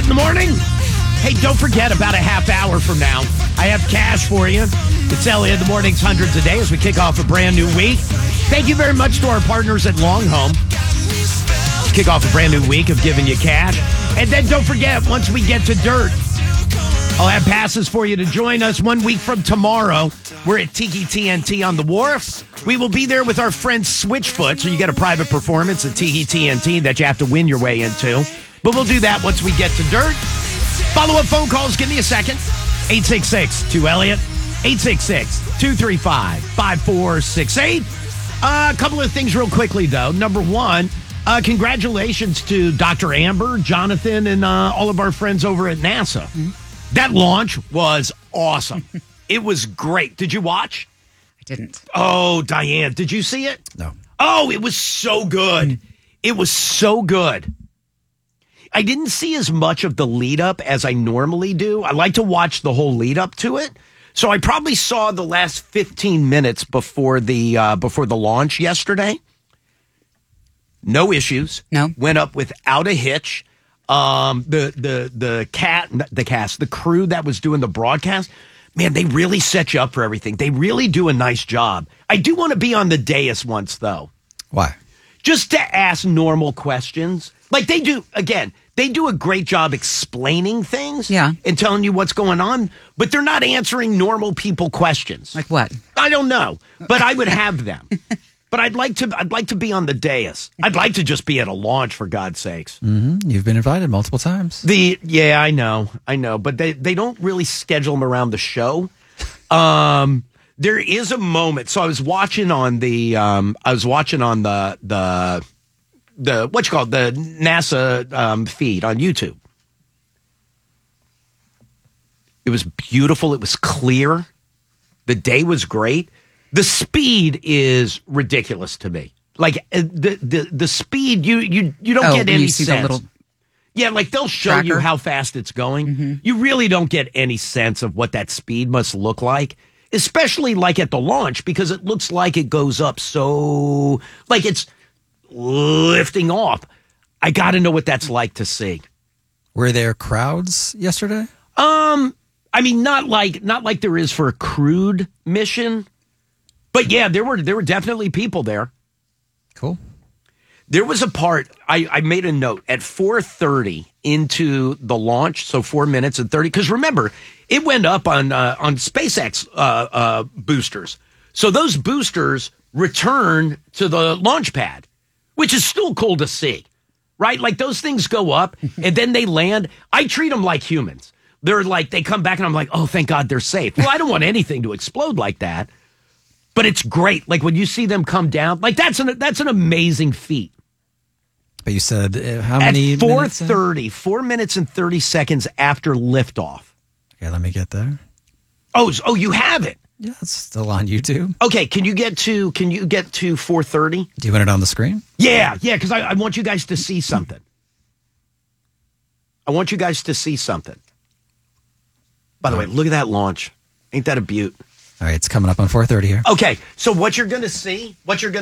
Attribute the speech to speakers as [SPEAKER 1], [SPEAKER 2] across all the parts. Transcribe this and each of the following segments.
[SPEAKER 1] in the morning. Hey, don't forget, about a half hour from now, I have cash for you. It's Elliot in the Morning's Hundreds a Day as we kick off a brand new week. Thank you very much to our partners at Long Home. Kick off a brand new week of giving you cash. And then don't forget, once we get to Dirt, I'll have passes for you to join us 1 week from tomorrow. We're at Tiki TNT on the Wharf. We will be there with our friend Switchfoot, so you get a private performance at Tiki TNT that you have to win your way into. But we'll do that once we get to Dirt. Follow-up phone calls. Give me a second. 866-2-ELLIOT. 866-235-5468. A couple of things real quickly, though. Number one, congratulations to Dr. Amber, Jonathan, and all of our friends over at NASA. Mm-hmm. That launch was awesome. It was great. Did you watch?
[SPEAKER 2] I didn't.
[SPEAKER 1] Oh, Diane, did you see it?
[SPEAKER 3] No.
[SPEAKER 1] Oh, it was so good. It was so good. I didn't see as much of the lead up as I normally do. I like to watch the whole lead up to it. So I probably saw the last 15 minutes before the launch yesterday. No issues.
[SPEAKER 2] No.
[SPEAKER 1] Went up without a hitch. The crew that was doing the broadcast, man, they really set you up for everything. They really do a nice job. I do want to be on the dais once, though.
[SPEAKER 3] Why?
[SPEAKER 1] Just to ask normal questions. Like they do, again, they do a great job explaining things and telling you what's going on, but they're not answering normal people questions.
[SPEAKER 2] Like what?
[SPEAKER 1] I don't know, but I would have them. But I'd like to be on the dais. I'd like to just be at a launch, for God's sakes.
[SPEAKER 3] Mm-hmm. You've been invited multiple times.
[SPEAKER 1] I know, but they don't really schedule them around the show. There is a moment. So I was watching on the what you call it, the NASA feed on YouTube. It was beautiful. It was clear. The day was great. The speed is ridiculous to me. Like the speed, you don't get any sense. Yeah, like they'll show you how fast it's going. Mm-hmm. You really don't get any sense of what that speed must look like, especially like at the launch, because it looks like it goes up so like it's lifting off. I got to know what that's like to see.
[SPEAKER 3] Were there crowds yesterday?
[SPEAKER 1] I mean, not like there is for a crewed mission. But yeah, there were definitely people there.
[SPEAKER 3] Cool.
[SPEAKER 1] There was a part, I made a note, at 4:30 into the launch, so 4 minutes and 30, because remember, it went up on SpaceX boosters. So those boosters return to the launch pad, which is still cool to see, right? Like those things go up and then they land. I treat them like humans. They're like, they come back and I'm like, oh, thank God they're safe. Well, I don't want anything to explode like that. But it's great. Like when you see them come down, like that's an amazing feat.
[SPEAKER 3] But you said how many?
[SPEAKER 1] At 4:30, 4 minutes and 30 seconds after liftoff.
[SPEAKER 3] Okay, let me get there.
[SPEAKER 1] Oh, you have it.
[SPEAKER 3] Yeah, it's still on YouTube.
[SPEAKER 1] Okay, can you get to 4:30?
[SPEAKER 3] Do you want it on the screen?
[SPEAKER 1] Yeah, because I want you guys to see something. By the way, look at that launch. Ain't that a beaut?
[SPEAKER 3] All right, it's coming up on 4:30 here.
[SPEAKER 1] Okay, so what you're going to see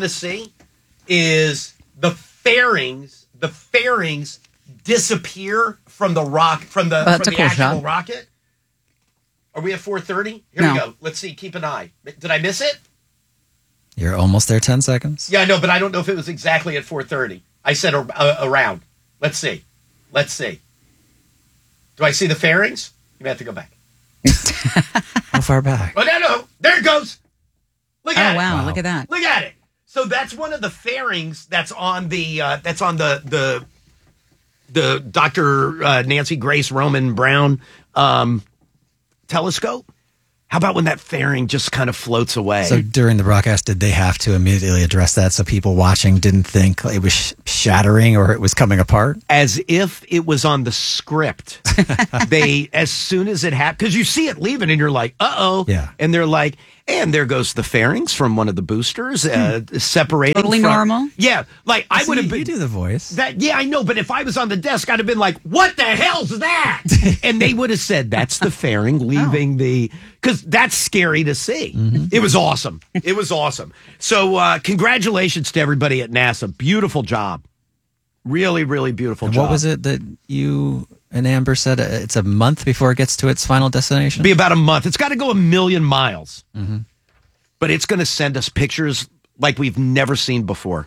[SPEAKER 1] is the fairings disappear from the actual rocket. Are we at 4:30? Here we go. Let's see. Keep an eye. Did I miss it?
[SPEAKER 3] You're almost there, 10 seconds.
[SPEAKER 1] Yeah, I know, but I don't know if it was exactly at 4:30. I said around. Let's see. Do I see the fairings? You may have to go back.
[SPEAKER 3] How far back?
[SPEAKER 1] Oh, no. There it goes. Look at it.
[SPEAKER 2] Wow. Look at that.
[SPEAKER 1] Look at it. So that's one of the fairings that's on the Dr. Nancy Grace Roman Brown telescope. How about when that fairing just kind of floats away?
[SPEAKER 3] So during the broadcast, did they have to immediately address that so people watching didn't think it was shattering or it was coming apart?
[SPEAKER 1] As if it was on the script. As soon as it happened, because you see it leaving and you're like, uh-oh.
[SPEAKER 3] Yeah.
[SPEAKER 1] And they're like, and there goes the fairings from one of the boosters, separating.
[SPEAKER 2] Totally normal?
[SPEAKER 1] Yeah. Like, I would have been.
[SPEAKER 3] You do the voice.
[SPEAKER 1] Yeah, I know. But if I was on the desk, I'd have been like, what the hell's that? And they would have said, that's the fairing leaving because that's scary to see. Mm-hmm. It was awesome. So congratulations to everybody at NASA. Beautiful job. Really, really beautiful job.
[SPEAKER 3] What was it that you And Amber said it's a month before it gets to its final destination.
[SPEAKER 1] Be about a month. It's got to go 1,000,000 miles. But it's going to send us pictures like we've never seen before.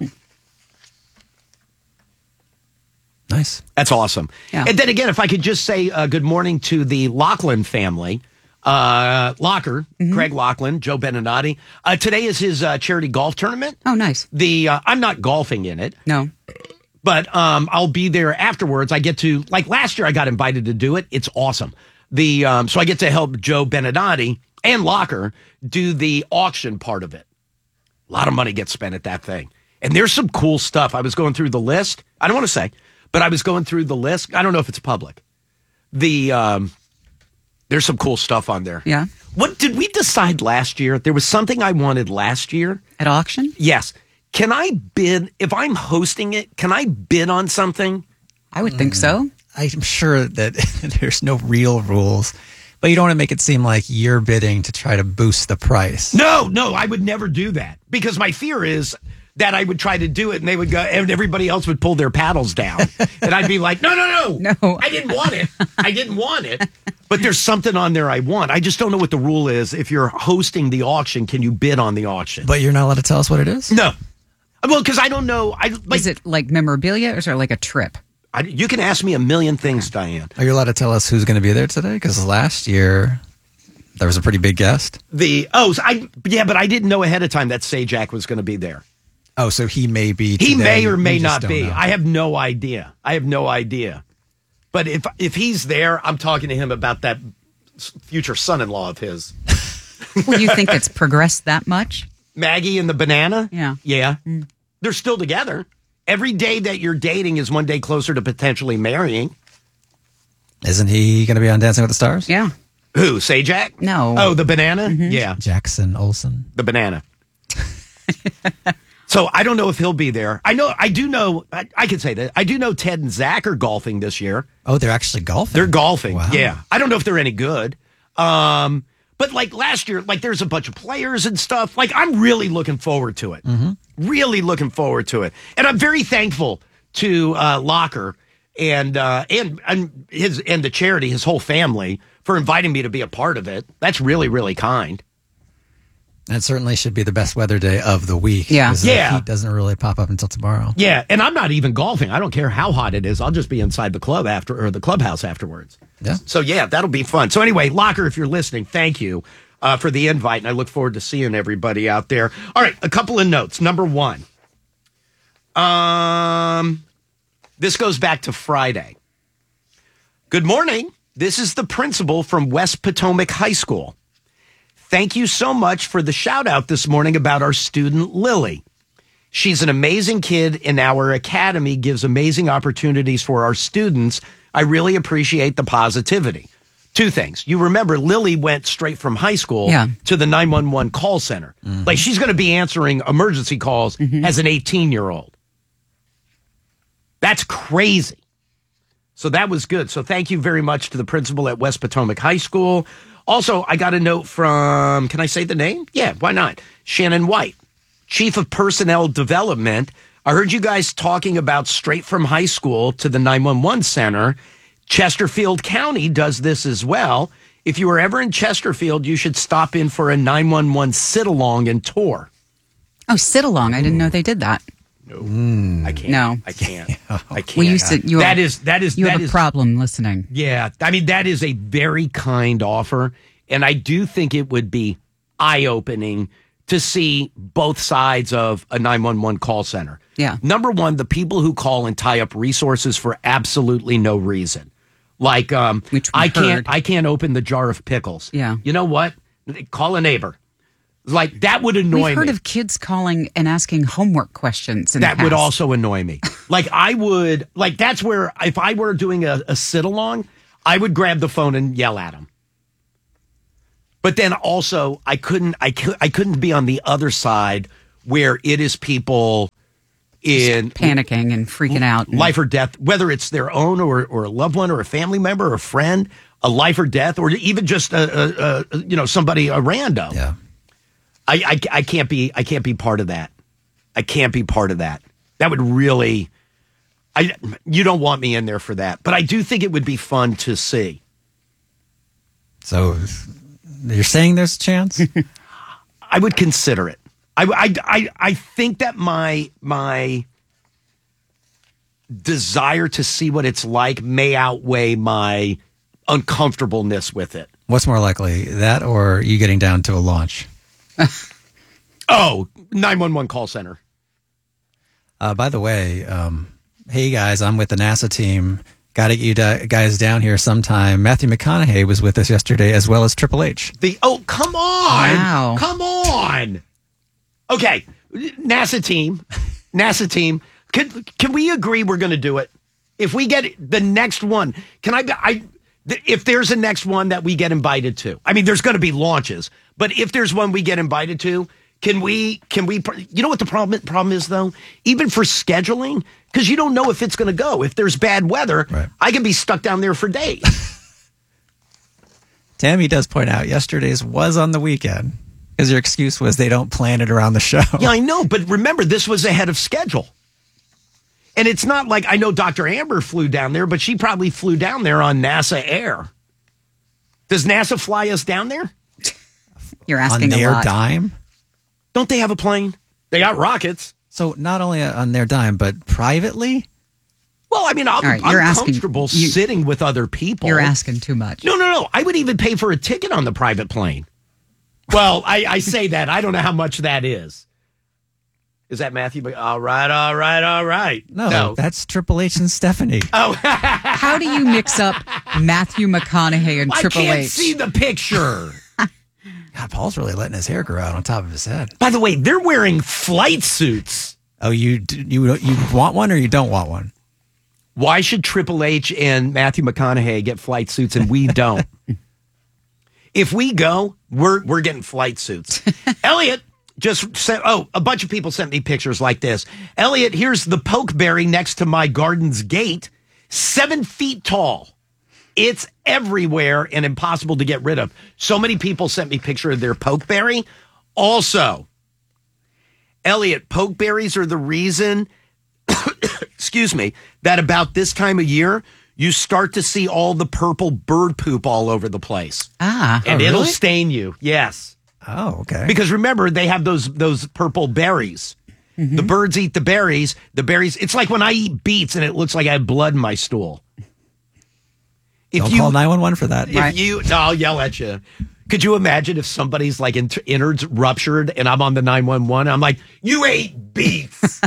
[SPEAKER 3] Nice.
[SPEAKER 1] That's awesome.
[SPEAKER 2] Yeah.
[SPEAKER 1] And then again, if I could just say good morning to the Lachlan family. Locker, Craig Lachlan, Joe Beninati. Today is his charity golf tournament.
[SPEAKER 2] Oh, nice.
[SPEAKER 1] I'm not golfing in it.
[SPEAKER 2] No.
[SPEAKER 1] But I'll be there afterwards. I get to, like last year I got invited to do it. It's awesome. So I get to help Joe Beninati and Locker do the auction part of it. A lot of money gets spent at that thing. And there's some cool stuff. I was going through the list. I don't want to say, but I was going through the list. I don't know if it's public. There's some cool stuff on there.
[SPEAKER 2] Yeah.
[SPEAKER 1] What did we decide last year? There was something I wanted last year.
[SPEAKER 2] At auction?
[SPEAKER 1] Yes. Can I bid, if I'm hosting it, can I bid on something?
[SPEAKER 2] I would think so.
[SPEAKER 3] I'm sure that there's no real rules, but you don't want to make it seem like you're bidding to try to boost the price.
[SPEAKER 1] No, I would never do that because my fear is that I would try to do it and they would go, and everybody else would pull their paddles down. And I'd be like, no.
[SPEAKER 2] No.
[SPEAKER 1] I didn't want it. But there's something on there I want. I just don't know what the rule is. If you're hosting the auction, can you bid on the auction?
[SPEAKER 3] But you're not allowed to tell us what it is?
[SPEAKER 1] No. Well, because I don't know.
[SPEAKER 2] Is it like memorabilia or is it like a trip?
[SPEAKER 1] You can ask me a million things, Diane.
[SPEAKER 3] Are you allowed to tell us who's going to be there today? Because last year there was a pretty big guest.
[SPEAKER 1] But I didn't know ahead of time that Sajak was going to be there.
[SPEAKER 3] Oh, so he may be today.
[SPEAKER 1] He may or may
[SPEAKER 3] You just
[SPEAKER 1] not be.
[SPEAKER 3] don't know.
[SPEAKER 1] I have no idea. But if he's there, I'm talking to him about that future son-in-law of his.
[SPEAKER 2] Well, you think it's progressed that much?
[SPEAKER 1] Maggie and the banana?
[SPEAKER 2] Yeah.
[SPEAKER 1] Yeah. They're still together. Every day that you're dating is one day closer to potentially marrying.
[SPEAKER 3] Isn't he going to be on Dancing with the Stars?
[SPEAKER 2] Yeah.
[SPEAKER 1] Who? Sajak?
[SPEAKER 2] No.
[SPEAKER 1] Oh, the banana? Yeah.
[SPEAKER 3] Jackson Olsen.
[SPEAKER 1] The banana. So I don't know if he'll be there. I can say that. I do know Ted and Zach are golfing this year.
[SPEAKER 3] Oh, they're actually golfing?
[SPEAKER 1] They're golfing.
[SPEAKER 3] Wow.
[SPEAKER 1] Yeah. I don't know if they're any good. But like last year, like there's a bunch of players and stuff. Like I'm really looking forward to it. Really looking forward to it. And I'm very thankful to Locker and the charity, his whole family, for inviting me to be a part of it. That's really, really kind.
[SPEAKER 3] And it certainly should be the best weather day of the week.
[SPEAKER 2] Yeah.
[SPEAKER 3] 'Cause the heat doesn't really pop up until tomorrow.
[SPEAKER 1] Yeah, and I'm not even golfing. I don't care how hot it is. I'll just be inside the clubhouse afterwards.
[SPEAKER 3] Yeah.
[SPEAKER 1] So yeah, that'll be fun. So anyway, Locker, if you're listening, thank you for the invite, and I look forward to seeing everybody out there. All right, a couple of notes. Number one, this goes back to Friday. Good morning. This is the principal from West Potomac High School. Thank you so much for the shout out this morning about our student Lily. She's an amazing kid, and our academy gives amazing opportunities for our students. I really appreciate the positivity. Two things. You remember Lily went straight from high school to the 911 call center. Like she's going to be answering emergency calls as an 18-year-old. That's crazy. So that was good. So thank you very much to the principal at West Potomac High School. Also, I got a note from, can I say the name? Yeah, why not? Shannon White, Chief of Personnel Development. I heard you guys talking about straight from high school to the 911 center. Chesterfield County does this as well. If you are ever in Chesterfield, you should stop in for a 911 sit-along and tour.
[SPEAKER 2] Oh, sit-along. I didn't know they did that.
[SPEAKER 1] No, I can't.
[SPEAKER 2] No.
[SPEAKER 1] I can't. I can't.
[SPEAKER 2] We used to. You
[SPEAKER 1] that
[SPEAKER 2] have,
[SPEAKER 1] is.
[SPEAKER 2] You
[SPEAKER 1] that
[SPEAKER 2] have
[SPEAKER 1] is,
[SPEAKER 2] a problem listening.
[SPEAKER 1] Yeah, I mean that is a very kind offer, and I do think it would be eye-opening to see both sides of a 911 call center.
[SPEAKER 2] Yeah.
[SPEAKER 1] Number one, the people who call and tie up resources for absolutely no reason, like
[SPEAKER 2] Which we
[SPEAKER 1] I
[SPEAKER 2] heard.
[SPEAKER 1] can't open the jar of pickles.
[SPEAKER 2] Yeah.
[SPEAKER 1] You know what? Call a neighbor. Like that would annoy me.
[SPEAKER 2] We've heard of kids calling and asking homework questions. In the
[SPEAKER 1] That would
[SPEAKER 2] past.
[SPEAKER 1] also annoy me. Like I would, like that's where if I were doing a sit along, I would grab the phone and yell at them. But then also I couldn't be on the other side where it is people in
[SPEAKER 2] panicking and freaking out.
[SPEAKER 1] life or death, whether it's their own or a loved one or a family member or a friend, a life or death, or even just somebody, a rando.
[SPEAKER 3] Yeah.
[SPEAKER 1] I can't be part of that. I can't be part of that. That would really, You don't want me in there for that, but I do think it would be fun to see.
[SPEAKER 3] So you're saying there's a chance?
[SPEAKER 1] I would consider it. I think that my desire to see what it's like may outweigh my uncomfortableness with it.
[SPEAKER 3] What's more likely, that or you getting down to a launch?
[SPEAKER 1] 911 call center.
[SPEAKER 3] By the way, hey guys, I'm with the NASA team. Got to get you guys down here sometime. Matthew McConaughey was with us yesterday, as well as Triple H.
[SPEAKER 1] Come on.
[SPEAKER 2] Wow.
[SPEAKER 1] Come on. Okay, NASA team. Can we agree we're going to do it? If we get the next one, if there's a next one that we get invited to, I mean, there's going to be launches, but if there's one we get invited to, can we, you know what the problem is though? Even for scheduling, because you don't know if it's going to go. If there's bad weather,
[SPEAKER 3] right.
[SPEAKER 1] I can be stuck down there for days.
[SPEAKER 3] Tammy does point out yesterday's was on the weekend because your excuse was they don't plan it around the show.
[SPEAKER 1] Yeah, I know. But remember, this was ahead of schedule. And it's not like I know Dr. Amber flew down there, but she probably flew down there on NASA Air. Does NASA fly us down there?
[SPEAKER 2] You're asking
[SPEAKER 3] on
[SPEAKER 2] a
[SPEAKER 3] their
[SPEAKER 2] lot.
[SPEAKER 3] dime?
[SPEAKER 1] Don't they have a plane? They got rockets.
[SPEAKER 3] So not only on their dime, but privately?
[SPEAKER 1] Well, I mean, I'm comfortable sitting with other people.
[SPEAKER 2] You're asking too much.
[SPEAKER 1] No. I would even pay for a ticket on the private plane. Well, I say that. I don't know how much that is. Is that Matthew? All right.
[SPEAKER 3] No, that's Triple H and Stephanie.
[SPEAKER 1] Oh.
[SPEAKER 2] How do you mix up Matthew McConaughey and Triple H?
[SPEAKER 1] I can't see the picture.
[SPEAKER 3] God, Paul's really letting his hair grow out on top of his head.
[SPEAKER 1] By the way, they're wearing flight suits.
[SPEAKER 3] Oh, you want one or you don't want one?
[SPEAKER 1] Why should Triple H and Matthew McConaughey get flight suits and we don't? If we go, we're getting flight suits. Elliot just sent, a bunch of people sent me pictures like this. Elliot, here's the pokeberry next to my garden's gate, 7 feet tall. It's everywhere and impossible to get rid of. So many people sent me picture of their pokeberry. Also, Elliot, pokeberries are the reason, excuse me, that about this time of year, you start to see all the purple bird poop all over the place. And it'll
[SPEAKER 3] really?
[SPEAKER 1] stain you. Yes.
[SPEAKER 3] Oh, okay.
[SPEAKER 1] Because remember, they have those purple berries. Mm-hmm. The birds eat the berries. The berries, it's like when I eat beets and it looks like I have blood in my stool.
[SPEAKER 3] Don't call 911 for that.
[SPEAKER 1] I'll yell at you. Could you imagine if somebody's like innards ruptured and I'm on the 911? I'm like, you ate beets.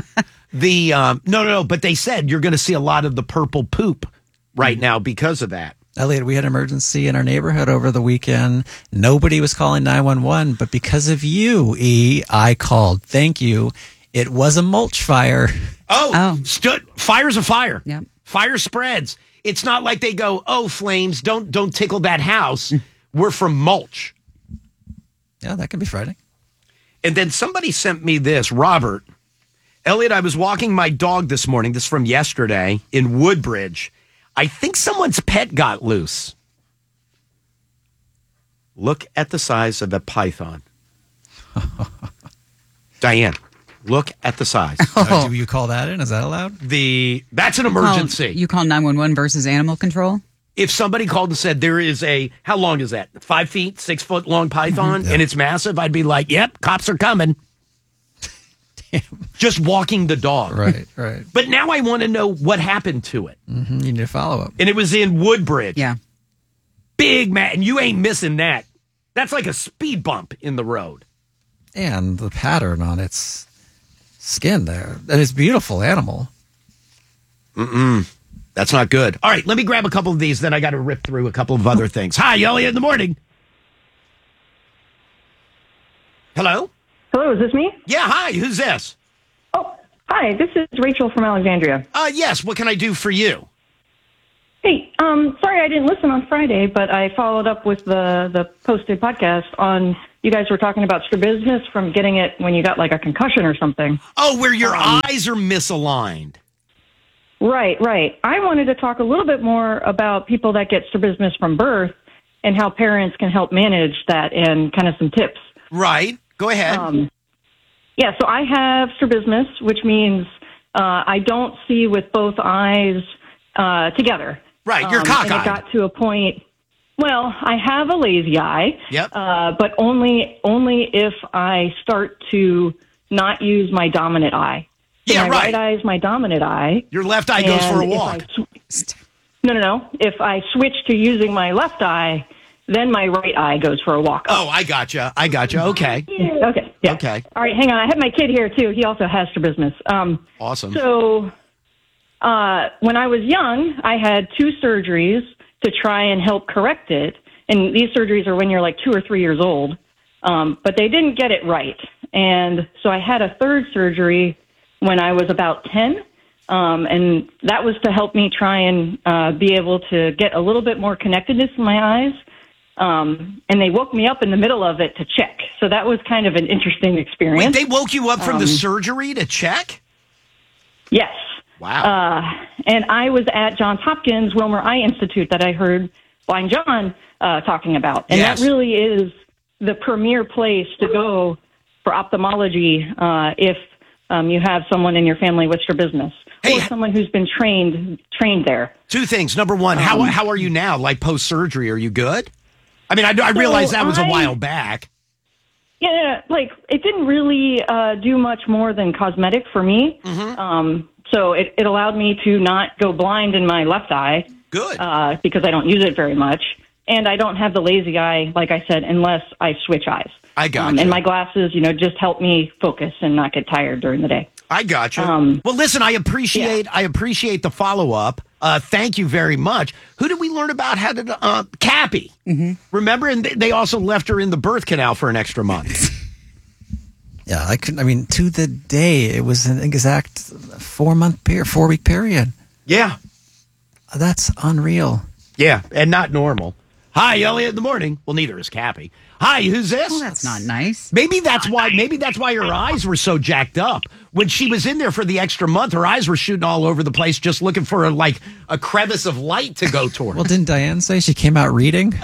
[SPEAKER 1] No. But they said you're going to see a lot of the purple poop right now because of that.
[SPEAKER 3] Elliot, we had an emergency in our neighborhood over the weekend. Nobody was calling 911, but because of you, I called. Thank you. It was a mulch fire.
[SPEAKER 1] Fire's a fire.
[SPEAKER 2] Yep.
[SPEAKER 1] Fire spreads. It's not like they go, flames, don't tickle that house. We're from mulch.
[SPEAKER 3] Yeah, that can be frightening.
[SPEAKER 1] And then somebody sent me this, Robert. Elliot, I was walking my dog this morning. This is from yesterday in Woodbridge. I think someone's pet got loose. Look at the size of the python. Diane, look at the size.
[SPEAKER 3] Do you call that in? Is that allowed?
[SPEAKER 1] That's an emergency.
[SPEAKER 2] You call 911 versus animal control?
[SPEAKER 1] If somebody called and said there is how long is that? 5 feet, 6 foot long python, and it's massive, I'd be like, yep, cops are coming.
[SPEAKER 3] Damn.
[SPEAKER 1] Just walking the dog.
[SPEAKER 3] Right.
[SPEAKER 1] But now I want to know what happened to it.
[SPEAKER 3] Mm-hmm. You need a follow-up.
[SPEAKER 1] And it was in Woodbridge.
[SPEAKER 2] Yeah.
[SPEAKER 1] Big man, and you ain't missing that. That's like a speed bump in the road.
[SPEAKER 3] And the pattern on its skin there. And it's a beautiful animal.
[SPEAKER 1] That's not good. All right, let me grab a couple of these, then I got to rip through a couple of other things. Hi, Elliot in the morning. Hello?
[SPEAKER 4] Hello, is this me?
[SPEAKER 1] Yeah, hi, who's this?
[SPEAKER 4] Oh, hi, this is Rachel from Alexandria.
[SPEAKER 1] Yes, what can I do for you?
[SPEAKER 4] Hey, sorry I didn't listen on Friday, but I followed up with the posted podcast on, you guys were talking about strabismus from getting it when you got like a concussion or something.
[SPEAKER 1] Oh, where your eyes are misaligned.
[SPEAKER 4] Right. I wanted to talk a little bit more about people that get strabismus from birth and how parents can help manage that and kind of some tips.
[SPEAKER 1] Right. Go ahead.
[SPEAKER 4] So I have strabismus, which means I don't see with both eyes together.
[SPEAKER 1] Right, you're
[SPEAKER 4] And
[SPEAKER 1] cockeyed.
[SPEAKER 4] it got to a point. Well, I have a lazy eye.
[SPEAKER 1] Yep.
[SPEAKER 4] But only if I start to not use my dominant eye. So
[SPEAKER 1] Yeah,
[SPEAKER 4] my
[SPEAKER 1] right.
[SPEAKER 4] right eye is my dominant eye.
[SPEAKER 1] Your left eye goes for a
[SPEAKER 4] and if
[SPEAKER 1] walk.
[SPEAKER 4] No. If I switch to using my left eye, then my right eye goes for a walk.
[SPEAKER 1] Oh, I gotcha. Okay.
[SPEAKER 4] Okay. Yeah.
[SPEAKER 1] Okay.
[SPEAKER 4] All right, hang on. I have my kid here, too. He also has strabismus.
[SPEAKER 1] Awesome.
[SPEAKER 4] So when I was young, I had 2 surgeries to try and help correct it. And these surgeries are when you're like 2 or 3 years old. But they didn't get it right. And so I had a 3rd surgery when I was about 10. And that was to help me try and be able to get a little bit more connectedness in my eyes. And they woke me up in the middle of it to check. So that was kind of an interesting experience.
[SPEAKER 1] Wait, they woke you up from the surgery to check?
[SPEAKER 4] Yes.
[SPEAKER 1] Wow.
[SPEAKER 4] And I was at Johns Hopkins Wilmer Eye Institute that I heard Blind John talking about. And
[SPEAKER 1] Yes.
[SPEAKER 4] that really is the premier place to go for ophthalmology if you have someone in your family with strabismus
[SPEAKER 1] Hey,
[SPEAKER 4] or someone who's been trained there.
[SPEAKER 1] 2 things. Number one, how are you now? Like post-surgery, are you good? I mean, I realize that was a while back.
[SPEAKER 4] Yeah, like it didn't really do much more than cosmetic for me. So it allowed me to not go blind in my left eye.
[SPEAKER 1] Good.
[SPEAKER 4] Because I don't use it very much. And I don't have the lazy eye, like I said, unless I switch eyes.
[SPEAKER 1] I got you.
[SPEAKER 4] And my glasses, just help me focus and not get tired during the day.
[SPEAKER 1] I got you. Well, listen, I appreciate the follow-up. Thank you very much. Who did we learn about? How did Cappy? Remember? And they also left her in the birth canal for an extra month.
[SPEAKER 3] Yeah, to the day, it was an exact 4-week period.
[SPEAKER 1] Yeah.
[SPEAKER 3] That's unreal.
[SPEAKER 1] Yeah, and not normal. Hi, Elliot in the morning. Well, neither is Cappy. Hi, who's this?
[SPEAKER 2] Well, that's not nice.
[SPEAKER 1] Maybe that's why her eyes were so jacked up. When she was in there for the extra month, her eyes were shooting all over the place, just looking for a crevice of light to go toward.
[SPEAKER 3] Well, didn't Diane say she came out reading?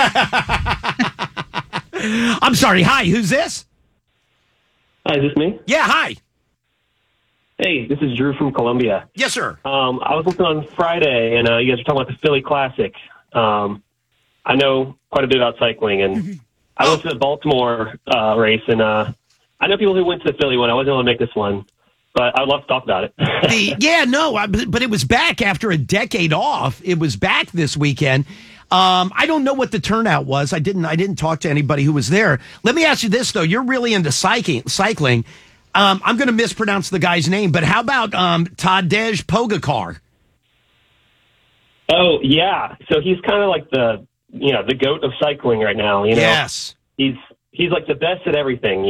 [SPEAKER 1] I'm sorry. Hi, who's this?
[SPEAKER 5] Hi, is this me?
[SPEAKER 1] Yeah, hi.
[SPEAKER 5] Hey, this is Drew from Columbia.
[SPEAKER 1] Yes, sir.
[SPEAKER 5] I was listening on Friday, and you guys were talking about the Philly Classic. I know quite a bit about cycling, and I went to the Baltimore race, and I know people who went to the Philly one. I wasn't able to make this one, but I'd love to talk about it.
[SPEAKER 1] But it was back after a decade off. It was back this weekend. I don't know what the turnout was. I didn't talk to anybody who was there. Let me ask you this, though. You're really into cycling. I'm going to mispronounce the guy's name, but how about Tadej Pogacar?
[SPEAKER 5] Oh, yeah. So he's kind of like the GOAT of cycling right now.
[SPEAKER 1] Yes.
[SPEAKER 5] He's like the best at everything,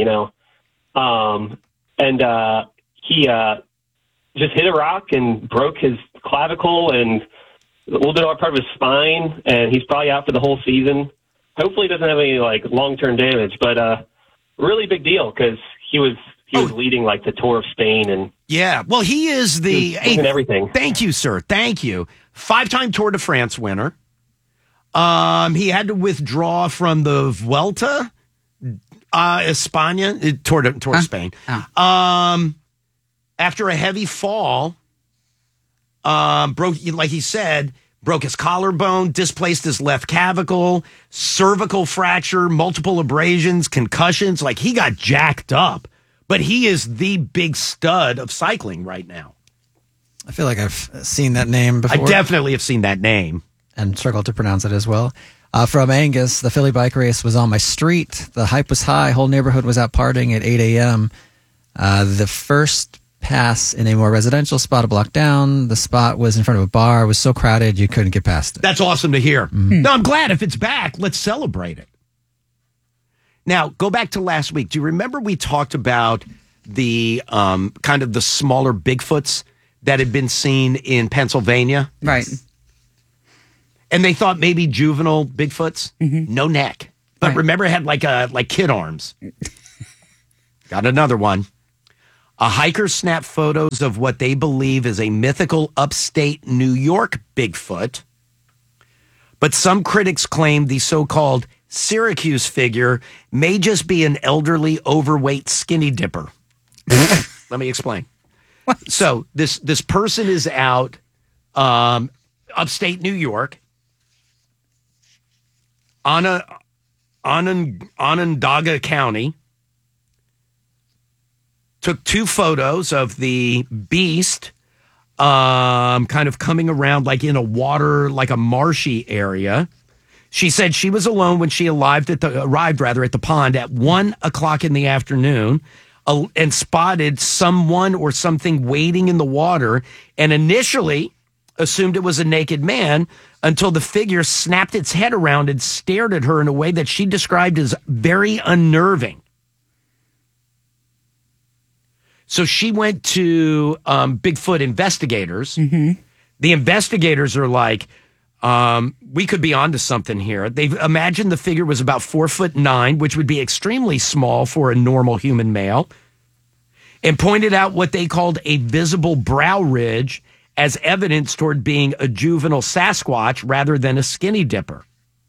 [SPEAKER 5] and he just hit a rock and broke his clavicle and a little bit of part of his spine, and he's probably out for the whole season. Hopefully he doesn't have any long-term damage, but really big deal because he was leading the Tour of Spain, and
[SPEAKER 1] yeah, well, he is the
[SPEAKER 5] everything.
[SPEAKER 1] Thank you, sir. Thank you. 5-time Tour de France winner. He had to withdraw from the Vuelta, España, Tour of Spain. After a heavy fall, broke his collarbone, displaced his left clavicle, cervical fracture, multiple abrasions, concussions. He got jacked up. But he is the big stud of cycling right now.
[SPEAKER 3] I feel like I've seen that name before.
[SPEAKER 1] I definitely have seen that name.
[SPEAKER 3] And struggled to pronounce it as well. From Angus, the Philly bike race was on my street. The hype was high. Whole neighborhood was out partying at 8 a.m. The first pass in a more residential spot, a block down. The spot was in front of a bar. It was so crowded you couldn't get past it.
[SPEAKER 1] That's awesome to hear. No, I'm glad if it's back. Let's celebrate it. Now, go back to last week. Do you remember we talked about the kind of the smaller Bigfoots that had been seen in Pennsylvania?
[SPEAKER 2] Right.
[SPEAKER 1] And they thought maybe juvenile Bigfoots, no neck. But
[SPEAKER 2] Right.
[SPEAKER 1] remember, it had like kid arms. Got another one. A hiker snapped photos of what they believe is a mythical upstate New York Bigfoot. But some critics claim the so-called Syracuse figure may just be an elderly, overweight skinny dipper. Let me explain. So this person is out upstate New York, Onondaga County, took 2 photos of the beast kind of coming around like in a water, like a marshy area. She said she was alone when she arrived at the pond at 1:00 in the afternoon and spotted someone or something wading in the water, and initially assumed it was a naked man until the figure snapped its head around and stared at her in a way that she described as very unnerving. So she went to Bigfoot investigators. Mm-hmm. The investigators are like, we could be onto something here. They've imagined the figure was about 4'9", which would be extremely small for a normal human male, and pointed out what they called a visible brow ridge as evidence toward being a juvenile Sasquatch rather than a skinny dipper.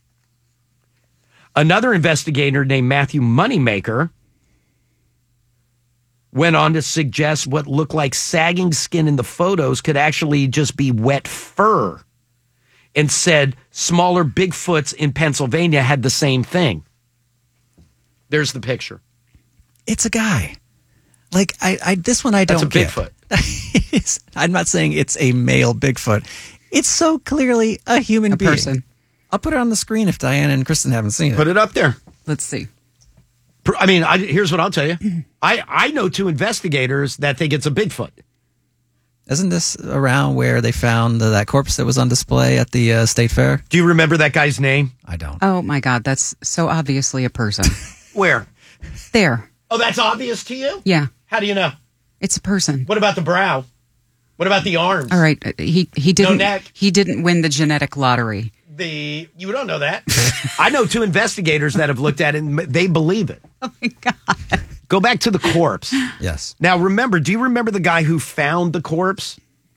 [SPEAKER 1] Another investigator named Matthew Moneymaker went on to suggest what looked like sagging skin in the photos could actually just be wet fur, and said smaller Bigfoots in Pennsylvania had the same thing. There's the picture.
[SPEAKER 3] It's a guy. Like, this one I don't get.
[SPEAKER 1] That's a Bigfoot.
[SPEAKER 3] I'm not saying it's a male Bigfoot. It's so clearly a human being.
[SPEAKER 2] Person.
[SPEAKER 3] I'll put it on the screen if Diana and Kristen haven't seen it.
[SPEAKER 1] Put it up there.
[SPEAKER 2] Let's see.
[SPEAKER 1] I mean, here's what I'll tell you. I know 2 investigators that think it's a Bigfoot.
[SPEAKER 3] Isn't this around where they found that corpse that was on display at the state fair?
[SPEAKER 1] Do you remember that guy's name?
[SPEAKER 3] I don't.
[SPEAKER 2] Oh, my God. That's so obviously a person.
[SPEAKER 1] Where?
[SPEAKER 2] There.
[SPEAKER 1] Oh, that's obvious to you?
[SPEAKER 2] Yeah.
[SPEAKER 1] How do you know?
[SPEAKER 2] It's a person.
[SPEAKER 1] What about the brow? What about the arms?
[SPEAKER 2] All right. He didn't.
[SPEAKER 1] No neck?
[SPEAKER 2] He didn't win the genetic lottery.
[SPEAKER 1] You don't know that. I know 2 investigators that have looked at it and they believe it.
[SPEAKER 2] Oh, my God.
[SPEAKER 1] Go back to the corpse.
[SPEAKER 3] Yes.
[SPEAKER 1] Now, do you remember the guy who found the corpse?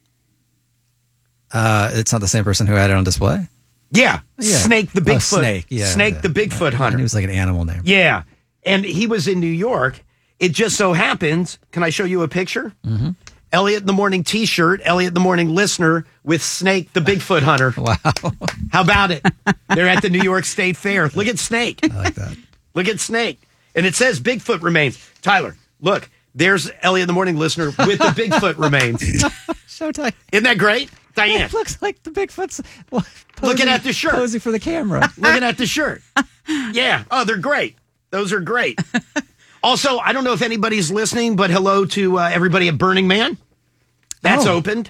[SPEAKER 3] It's not the same person who had it on display?
[SPEAKER 1] Yeah.
[SPEAKER 3] Yeah.
[SPEAKER 1] Snake the Bigfoot.
[SPEAKER 3] Snake. Yeah,
[SPEAKER 1] Snake the Bigfoot hunter.
[SPEAKER 3] It was like an animal name.
[SPEAKER 1] Yeah. And he was in New York. It just so happens, can I show you a picture? Mm-hmm. Elliot in the Morning t-shirt, Elliot in the Morning listener with Snake the Bigfoot hunter.
[SPEAKER 3] Wow.
[SPEAKER 1] How about it? They're at the New York State Fair. Look at Snake.
[SPEAKER 3] I like that.
[SPEAKER 1] Look at Snake. And it says Bigfoot remains. Tyler, look, there's Elliot in the Morning listener with the Bigfoot remains.
[SPEAKER 3] So tight.
[SPEAKER 1] Isn't that great? Diane.
[SPEAKER 3] It looks like the Bigfoot's
[SPEAKER 1] looking at the shirt.
[SPEAKER 3] Posing for the camera.
[SPEAKER 1] Looking at the shirt. Yeah. Oh, they're great. Those are great. Also, I don't know if anybody's listening, but hello to everybody at Burning Man. That's opened.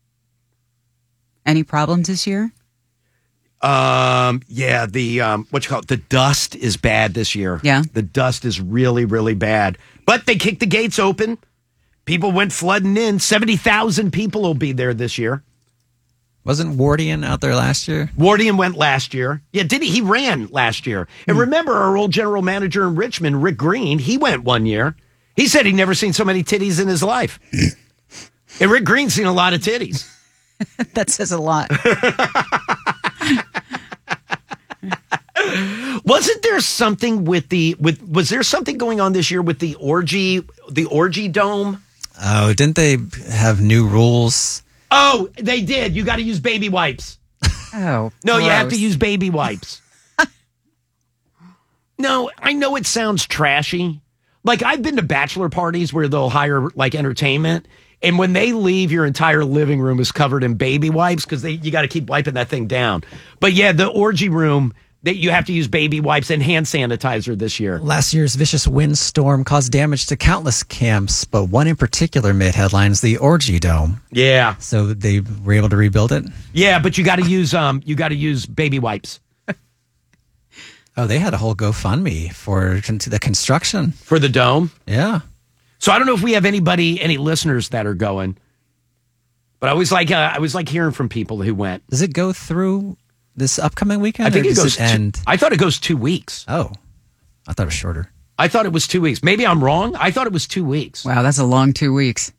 [SPEAKER 2] Any problems this year?
[SPEAKER 1] Yeah, the dust is bad this year.
[SPEAKER 2] Yeah.
[SPEAKER 1] The dust is really, really bad. But they kicked the gates open. People went flooding in. 70,000 people will be there this year.
[SPEAKER 3] Wasn't Wardian out there last year?
[SPEAKER 1] Wardian went last year. Yeah, did he? He ran last year. And remember our old general manager in Richmond, Rick Green, he went one year. He said he'd never seen so many titties in his life. And Rick Green's seen a lot of titties.
[SPEAKER 2] That says a lot.
[SPEAKER 1] Wasn't there something was there something going on this year with the orgy dome?
[SPEAKER 3] Oh, didn't they have new rules?
[SPEAKER 1] Oh, they did. You got to use baby wipes.
[SPEAKER 2] Oh,
[SPEAKER 1] no,
[SPEAKER 2] gross.
[SPEAKER 1] you have to use baby wipes. No, I know it sounds trashy. Like, I've been to bachelor parties where they'll hire like entertainment, and when they leave, your entire living room is covered in baby wipes because you got to keep wiping that thing down. But yeah, the orgy room, that you have to use baby wipes and hand sanitizer this year.
[SPEAKER 3] Last year's vicious windstorm caused damage to countless camps, but one in particular made headlines: the Orgy Dome.
[SPEAKER 1] Yeah.
[SPEAKER 3] So they were able to rebuild it.
[SPEAKER 1] Yeah, but you got to use baby wipes.
[SPEAKER 3] Oh, they had a whole GoFundMe for the construction
[SPEAKER 1] For the dome?
[SPEAKER 3] Yeah.
[SPEAKER 1] So I don't know if we have any listeners that are going, but I was like hearing from people who went.
[SPEAKER 3] Does it go through this upcoming weekend?
[SPEAKER 1] I think
[SPEAKER 3] or
[SPEAKER 1] it
[SPEAKER 3] does
[SPEAKER 1] goes.
[SPEAKER 3] end?
[SPEAKER 1] I thought it goes 2 weeks.
[SPEAKER 3] Oh, I thought it was shorter.
[SPEAKER 1] I thought it was 2 weeks. Maybe I'm wrong. I thought it was 2 weeks.
[SPEAKER 2] Wow, that's a long 2 weeks.